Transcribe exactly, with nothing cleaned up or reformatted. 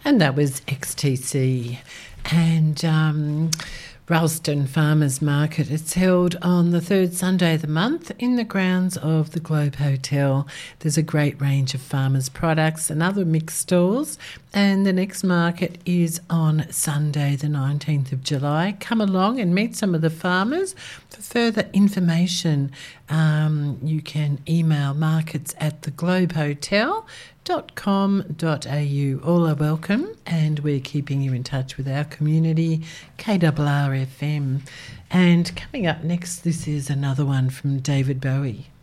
And that was X T C. And um, Ralston Farmers Market. It's held on the third Sunday of the month in the grounds of the Globe Hotel. There's a great range of farmers' products and other mixed stalls. And the next market is on Sunday, the nineteenth of July. Come along and meet some of the farmers. For further information, um, you can email markets at the globe hotel dot com dot a u. All are welcome, and we're keeping you in touch with our community, K R R F M. And coming up next, this is another one from David Bowie.